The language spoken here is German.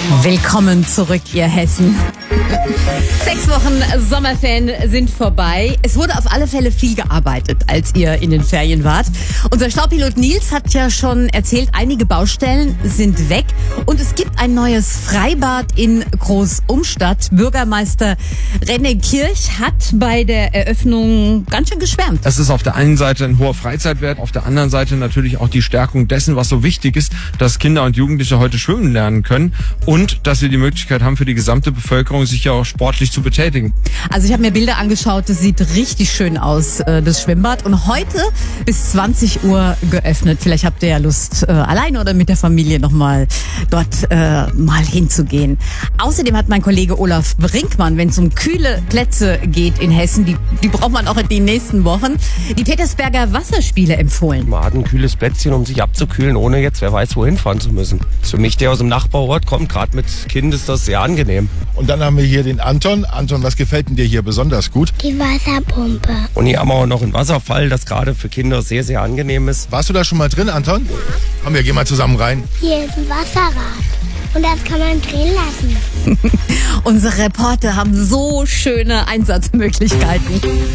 Willkommen zurück, ihr Hessen. 6 Wochen Sommerferien sind vorbei. Es wurde auf alle Fälle viel gearbeitet, als ihr in den Ferien wart. Unser Staubpilot Nils hat ja schon erzählt, einige Baustellen sind weg und es gibt ein neues Freibad in Großumstadt. Bürgermeister René Kirch hat bei der Eröffnung ganz schön geschwärmt. Es ist auf der einen Seite ein hoher Freizeitwert, auf der anderen Seite natürlich auch die Stärkung dessen, was so wichtig ist, dass Kinder und Jugendliche heute schwimmen lernen können und dass wir die Möglichkeit haben, für die gesamte Bevölkerung sich ja auch sportlich zu betätigen. Also ich habe mir Bilder angeschaut, das sieht richtig schön aus, das Schwimmbad. Und heute bis 20 Uhr geöffnet. Vielleicht habt ihr ja Lust, alleine oder mit der Familie nochmal dort mal hinzugehen. Außerdem hat mein Kollege Olaf Brinkmann, wenn es um kühle Plätze geht in Hessen, die braucht man auch in den nächsten Wochen, die Petersberger Wasserspiele empfohlen. Man hat ein kühles Plätzchen, um sich abzukühlen, ohne jetzt wer weiß wohin fahren zu müssen. Für mich, der aus dem Nachbarort kommt, gerade mit Kind ist das sehr angenehm. Und dann haben wir hier den Anton. Anton, was gefällt denn dir hier besonders gut? Die Wasserpumpe. Und hier haben wir auch noch einen Wasserfall, das gerade für Kinder sehr, sehr angenehm ist. Warst du da schon mal drin, Anton? Komm, wir gehen mal zusammen rein. Hier ist ein Wasserrad. Und das kann man drehen lassen. Unsere Reporter haben so schöne Einsatzmöglichkeiten.